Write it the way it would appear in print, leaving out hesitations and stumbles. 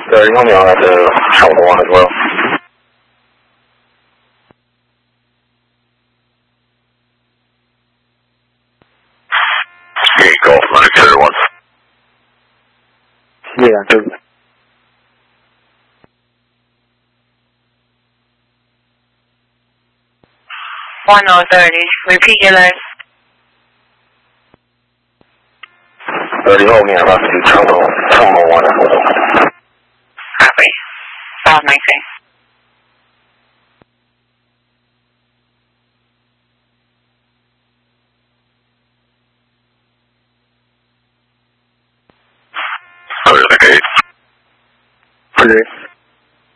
You want me on that Alpha 1 as well? Okay, Golf Mike 01. Yeah, good. 1030. Repeat your last. 30, hold me, I'm about to do Tomo 1 as well. Copy. 519. Okay.